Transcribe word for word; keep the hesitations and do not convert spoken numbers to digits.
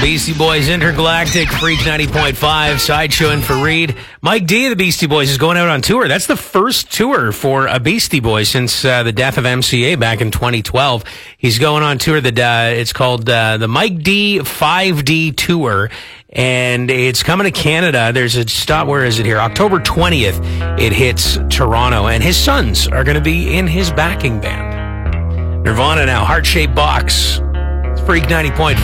Beastie Boys Intergalactic, Freak ninety point five, Sideshow and for Reed. Mike D of the Beastie Boys is going out on tour. That's the first tour for a Beastie Boy since uh, the death of M C A back in twenty twelve. He's going on tour. That uh, it's called uh, the Mike D five D Tour, and it's coming to Canada. There's a stop. Where is it here? October twentieth. It hits Toronto, and his sons are going to be in his backing band. Nirvana now, Heart-Shaped Box. It's Freak ninety point five.